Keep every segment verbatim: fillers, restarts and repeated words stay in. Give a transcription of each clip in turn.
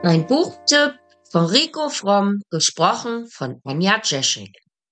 Ein Buchtipp von Rico Fromm, gesprochen von Anja Jeschek.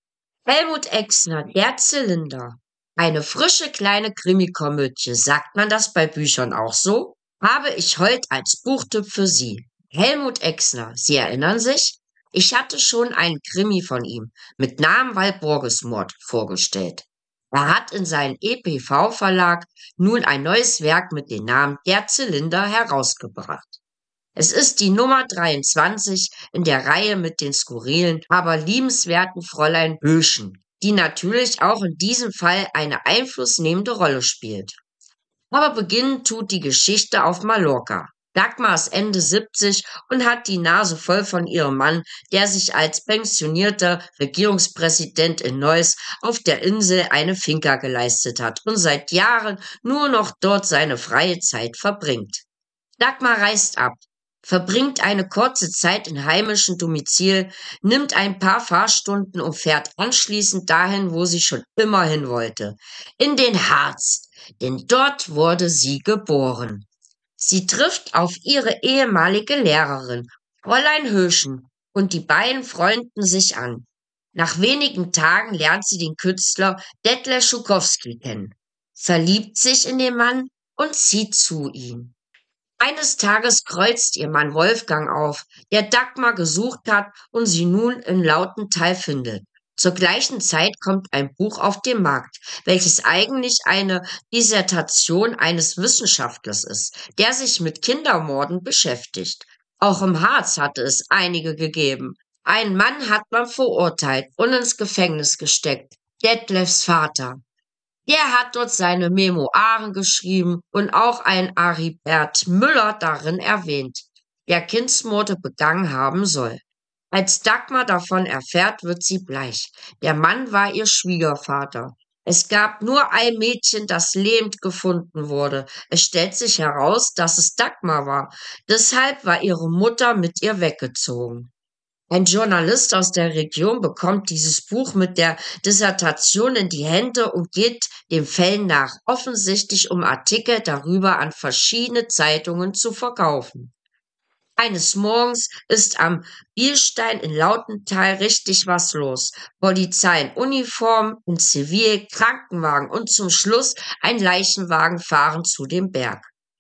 Helmut Exner, der Zylinder. Eine frische kleine Krimikomödie. Sagt man das bei Büchern auch so? Habe ich heute als Buchtipp für Sie. Helmut Exner, Sie erinnern sich? Ich hatte schon einen Krimi von ihm mit Namen Walpurgismord vorgestellt. Er hat in seinem E P V-Verlag nun ein neues Werk mit dem Namen Der Zylinder herausgebracht. Es ist die Nummer dreiundzwanzig in der Reihe mit den skurrilen, aber liebenswerten Fräulein Böschen, die natürlich auch in diesem Fall eine einflussnehmende Rolle spielt. Aber beginnen tut die Geschichte auf Mallorca. Dagmar ist Ende siebzig und hat die Nase voll von ihrem Mann, der sich als pensionierter Regierungspräsident in Neuss auf der Insel eine Finca geleistet hat und seit Jahren nur noch dort seine freie Zeit verbringt. Dagmar reist ab, verbringt eine kurze Zeit in heimischem Domizil, nimmt ein paar Fahrstunden und fährt anschließend dahin, wo sie schon immer hin wollte, in den Harz, denn dort wurde sie geboren. Sie trifft auf ihre ehemalige Lehrerin, Fräulein Höschen, und die beiden freunden sich an. Nach wenigen Tagen lernt sie den Künstler Detlef Schukowski kennen, verliebt sich in den Mann und zieht zu ihm. Eines Tages kreuzt ihr Mann Wolfgang auf, der Dagmar gesucht hat und sie nun in Lautental findet. Zur gleichen Zeit kommt ein Buch auf den Markt, welches eigentlich eine Dissertation eines Wissenschaftlers ist, der sich mit Kindermorden beschäftigt. Auch im Harz hatte es einige gegeben. Einen Mann hat man verurteilt und ins Gefängnis gesteckt, Detlefs Vater. Der hat dort seine Memoiren geschrieben und auch ein Aribert Müller darin erwähnt, der Kindsmorde begangen haben soll. Als Dagmar davon erfährt, wird sie bleich. Der Mann war ihr Schwiegervater. Es gab nur ein Mädchen, das lebend gefunden wurde. Es stellt sich heraus, dass es Dagmar war. Deshalb war ihre Mutter mit ihr weggezogen. Ein Journalist aus der Region bekommt dieses Buch mit der Dissertation in die Hände und geht den Fällen nach, offensichtlich um Artikel darüber an verschiedene Zeitungen zu verkaufen. Eines Morgens ist am Bierstein in Lautental richtig was los. Polizei in Uniform, in Zivil, Krankenwagen und zum Schluss ein Leichenwagen fahren zu dem Berg.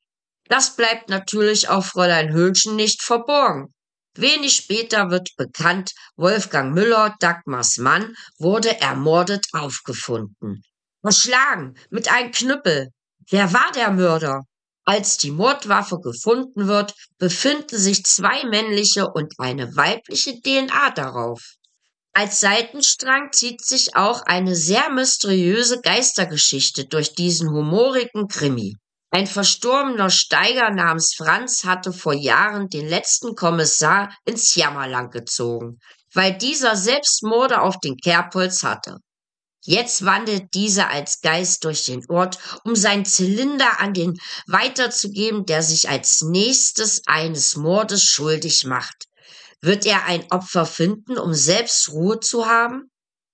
Das bleibt natürlich auch Fräulein Höschen nicht verborgen. Wenig später wird bekannt, Wolfgang Müller, Dagmars Mann, wurde ermordet aufgefunden. Erschlagen mit einem Knüppel. Wer war der Mörder? Als die Mordwaffe gefunden wird, befinden sich zwei männliche und eine weibliche D N A darauf. Als Seitenstrang zieht sich auch eine sehr mysteriöse Geistergeschichte durch diesen humorigen Krimi. Ein verstorbener Steiger namens Franz hatte vor Jahren den letzten Kommissar ins Jammerland gezogen, weil dieser selbst Morde auf den Kerbholz hatte. Jetzt wandelt dieser als Geist durch den Ort, um seinen Zylinder an den weiterzugeben, der sich als nächstes eines Mordes schuldig macht. Wird er ein Opfer finden, um selbst Ruhe zu haben?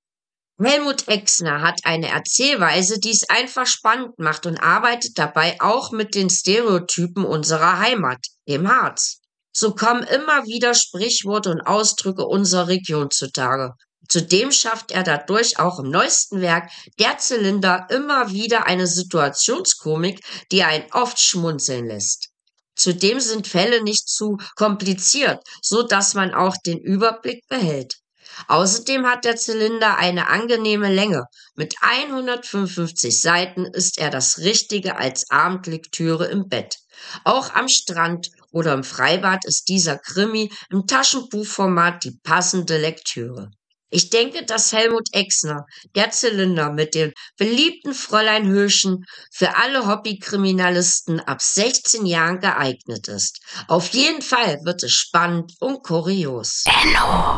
Helmut Exner hat eine Erzählweise, die es einfach spannend macht und arbeitet dabei auch mit den Stereotypen unserer Heimat, dem Harz. So kommen immer wieder Sprichworte und Ausdrücke unserer Region zutage. Zudem schafft er dadurch auch im neuesten Werk Der Zylinder immer wieder eine Situationskomik, die einen oft schmunzeln lässt. Zudem sind Fälle nicht zu kompliziert, so dass man auch den Überblick behält. Außerdem hat der Zylinder eine angenehme Länge. Mit hundertfünfundfünfzig Seiten ist er das Richtige als Abendlektüre im Bett. Auch am Strand oder im Freibad ist dieser Krimi im Taschenbuchformat die passende Lektüre. Ich denke, dass Helmut Exner, Der Zylinder mit dem beliebten Fräulein Höschen, für alle Hobbykriminalisten ab sechzehn Jahren geeignet ist. Auf jeden Fall wird es spannend und kurios. Enno.